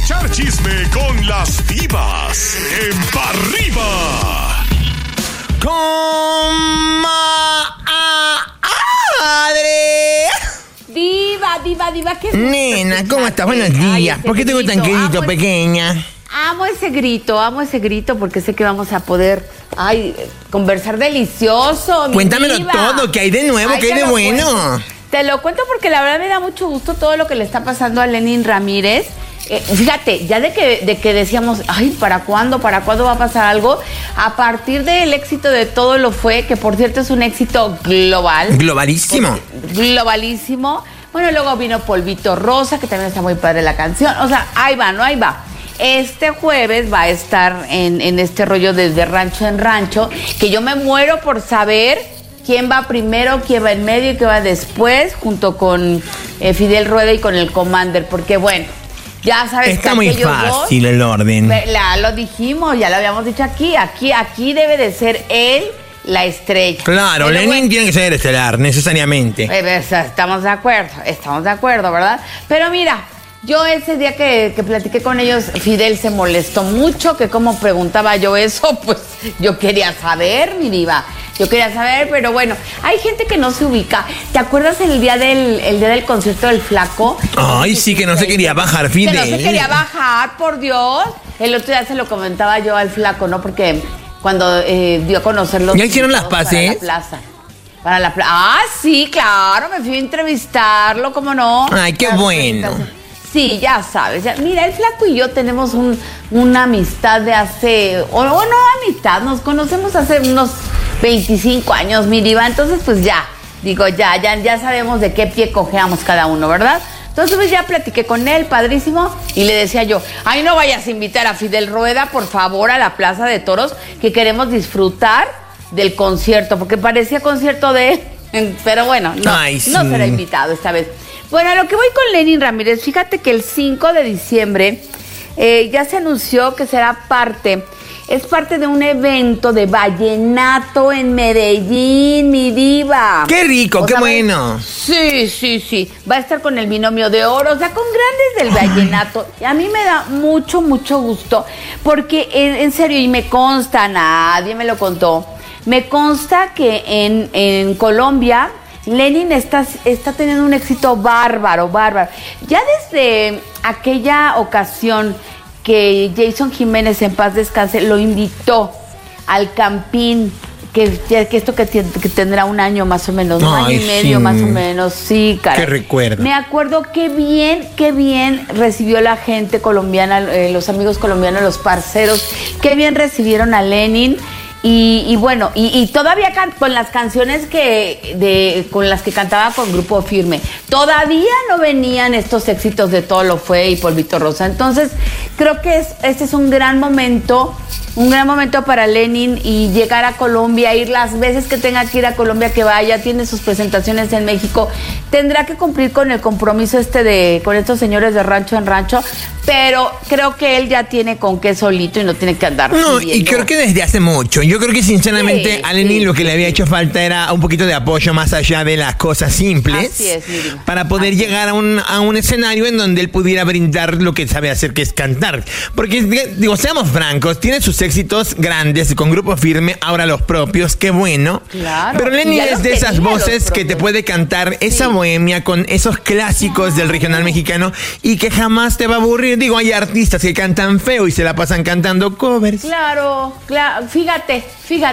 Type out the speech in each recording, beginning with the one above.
echar chisme con las divas en Pa' Arriba. ¡Comadre! Diva, ¿qué es? Nena, ¿cómo estás? Buenos días. ¿Por qué tengo tan querido, pequeña? Amo ese grito porque sé que vamos a poder conversar delicioso. Cuéntamelo diva. todo, ¿qué hay de nuevo? ¿Qué hay de bueno? Te lo cuento porque la verdad me da mucho gusto todo lo que le está pasando a Lenin Ramírez. Fíjate, ya de que decíamos, ¿para cuándo va a pasar algo? A partir del éxito de Todo Lo Fue, que por cierto es un éxito global. Globalísimo. Globalísimo. Bueno, luego vino Polvito Rosa, que también está muy padre la canción. O sea, ahí va. Este jueves va a estar en este rollo desde rancho en rancho, que yo me muero por saber quién va primero, quién va en medio y quién va después, junto con Fidel Rueda y con el Commander, porque bueno, ya sabes está que muy fácil el orden. Lo dijimos, ya lo habíamos dicho aquí debe de ser él la estrella. Claro, pero Lenin tiene que ser estelar, necesariamente. Estamos de acuerdo, ¿verdad? Pero mira, yo ese día que platiqué con ellos, Fidel se molestó mucho, que cómo preguntaba yo eso, pues yo quería saber, mi diva. Pero bueno, hay gente que no se ubica. ¿Te acuerdas el día del concierto del Flaco? Ay, sí, que no se quería bajar, Fidel. Que no se quería bajar, por Dios. El otro día se lo comentaba yo al Flaco, ¿no? Porque cuando dio a conocer los... ¿Ya hicieron las paces? Para la plaza. Ah, sí, claro, me fui a entrevistarlo, ¿cómo no? Ay, qué bueno. Sí, ya sabes. Mira, el Flaco y yo tenemos una amistad de hace... O no amistad, nos conocemos hace unos 25 años, mi diva. Entonces, pues ya sabemos de qué pie cojeamos cada uno, ¿verdad? Entonces, pues ya platiqué con él, padrísimo, y le decía yo, no vayas a invitar a Fidel Rueda, por favor, a la Plaza de Toros, que queremos disfrutar del concierto, porque parecía concierto de él, pero bueno, no será invitado esta vez. Bueno, a lo que voy con Lenin Ramírez, fíjate que el 5 de diciembre ya se anunció que será parte de un evento de vallenato en Medellín, mi diva. ¡Qué rico, qué bueno! Sí. Va a estar con el Binomio de Oro, o sea, con grandes del vallenato. Y a mí me da mucho gusto, porque en serio, y me consta, nadie me lo contó, me consta que en Colombia Lenin está teniendo un éxito bárbaro. Ya desde aquella ocasión que Jason Jiménez, en paz descanse, lo invitó al Campín, que esto que tendrá un año más o menos, un año y medio más o menos, sí, caray. Qué recuerdo. Me acuerdo qué bien recibió la gente colombiana, los amigos colombianos, los parceros, qué bien recibieron a Lenin. Y bueno, y todavía con las canciones con las que cantaba con Grupo Firme, todavía no venían estos éxitos de Todo Lo Fue y Polvito Rosa. Entonces, creo que este es un gran momento para Lenin, y llegar a Colombia, ir las veces que tenga que ir a Colombia, que vaya, tiene sus presentaciones en México, tendrá que cumplir con el compromiso con estos señores de rancho en rancho, pero creo que él ya tiene con qué solito y no tiene que andar pidiendo. Y creo que desde hace mucho. Yo creo que sinceramente a Lenin lo que le había hecho falta era un poquito de apoyo más allá de las cosas simples. Así es, Miriam. Para poder llegar a un escenario en donde él pudiera brindar lo que sabe hacer, que es cantar. Porque, digo, seamos francos, tiene sus éxitos grandes con Grupo Firme, ahora los propios, qué bueno. Claro. Pero Lenin es de esas voces que te puede cantar esa bohemia con esos clásicos del regional mexicano y que jamás te va a aburrir. Digo, hay artistas que cantan feo y se la pasan cantando covers. Claro, fíjate,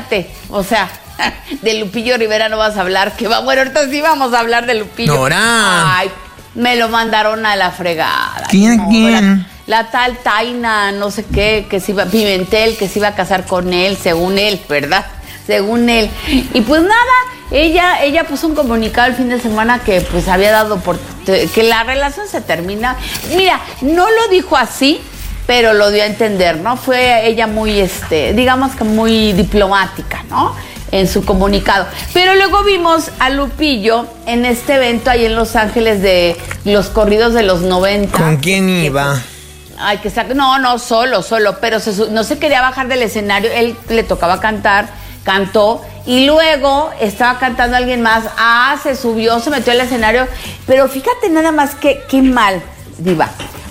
o sea, de Lupillo Rivera no vas a hablar, bueno, ahorita sí vamos a hablar de Lupillo. Nora. Ay, me lo mandaron a la fregada. ¿Quién? La tal Taina, no sé qué, Pimentel, que se iba a casar con él, según él, ¿verdad? Según él. Y pues nada, ella puso un comunicado el fin de semana que pues había dado que la relación se termina. Mira, no lo dijo así, pero lo dio a entender, ¿no? Fue ella muy, digamos que muy diplomática, ¿no? En su comunicado. Pero luego vimos a Lupillo en este evento ahí en Los Ángeles de los corridos de los 90. ¿Con quién iba? No, solo, pero no se quería bajar del escenario, él le tocaba cantar, cantó, y luego estaba cantando alguien más, se subió, se metió al escenario, pero fíjate nada más qué mal, diva.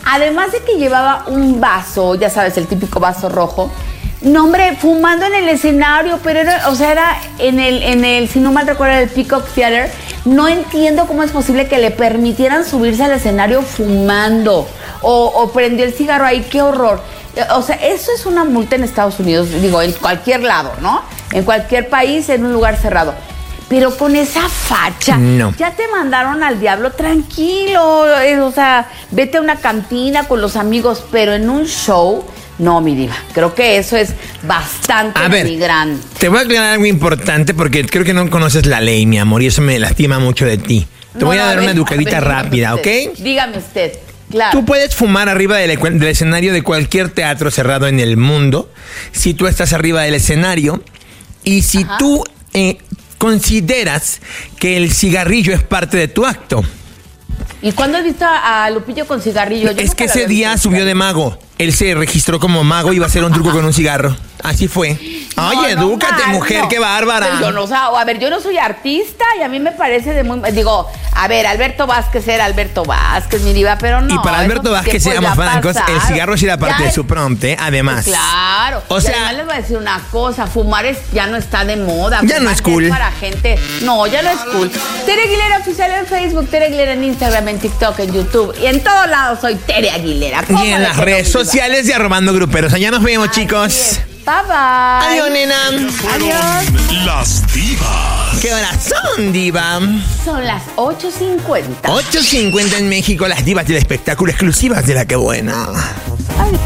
Además de que llevaba un vaso, ya sabes, el típico vaso rojo. No, hombre, fumando en el escenario, pero era, o sea, era en el, si no mal recuerdo, el Peacock Theater. No entiendo cómo es posible que le permitieran subirse al escenario fumando o prendió el cigarro ahí, qué horror. O sea, eso es una multa en Estados Unidos, digo, en cualquier lado, ¿no? En cualquier país, en un lugar cerrado. Pero con esa facha, no. Ya te mandaron al diablo, tranquilo. O sea, vete a una cantina con los amigos, pero en un show... No, mi diva, creo que eso es bastante migrante. Te voy a aclarar algo importante porque creo que no conoces la ley, mi amor, y eso me lastima mucho de ti. Te voy a dar una educadita rápida, ¿ok? Dígame usted, claro. Tú puedes fumar arriba del escenario de cualquier teatro cerrado en el mundo, si tú estás arriba del escenario, y si tú consideras que el cigarrillo es parte de tu acto. ¿Y cuándo has visto a Lupillo con cigarrillo? Es que ese día subió de mago. Él se registró como mago y iba a hacer un truco con un cigarro. Así fue. Oye, edúcate, mujer, qué bárbara. Pero yo no, a ver, yo no soy artista y a mí me parece de muy... Digo, a ver, Alberto Vázquez era Alberto Vázquez, mi diva, pero no. Y para Alberto Vázquez, seamos francos, el cigarro sí era parte de su prompt, además. Claro. O sea, además les voy a decir una cosa, fumar ya no está de moda. Ya no es cool. Es para gente... No, ya no es cool. Tere Aguilera Oficial en Facebook, Tere Aguilera en Instagram, en TikTok, en YouTube. Y en todos lados soy Tere Aguilera. Y en las redes sociales de Arrobando Gruperos. Allá nos vemos, chicos. Bye, bye. Adiós, nena. Adiós. Las divas. ¿Qué horas son, diva? Son las 8:50. 8:50 en México, las divas del espectáculo exclusivas de La Que Buena. Ay.